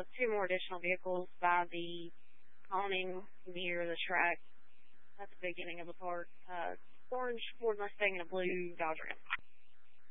two more additional vehicles by the awning near the track at the beginning of the park. Orange Ford Mustang and a blue Dodge Ram.